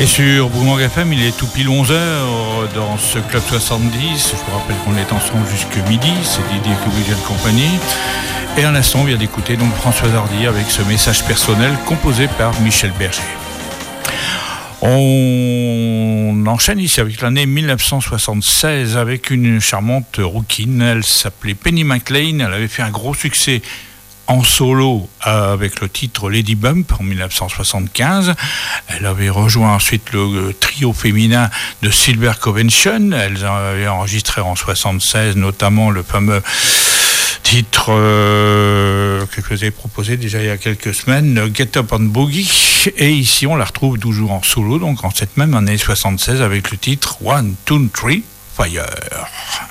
Et sur Boomerang FM, il est tout pile 11h dans ce Club 70. Je vous rappelle qu'on est ensemble jusque midi. C'est Didier Cubijan Company. Et à l'instant, on vient d'écouter donc Françoise Hardy avec ce message personnel composé par Michel Berger. On enchaîne ici avec l'année 1976 avec une charmante rouquine. Elle s'appelait Penny McLean. Elle avait fait un gros succès en solo avec le titre Lady Bump en 1975. Elle avait rejoint ensuite le trio féminin de Silver Convention. Elles avaient enregistré en 1976 notamment le fameux titre que je vous ai proposé déjà il y a quelques semaines, Get Up and Boogie. Et ici on la retrouve toujours en solo, donc en cette même année 76 avec le titre One, Two, Three, Fire.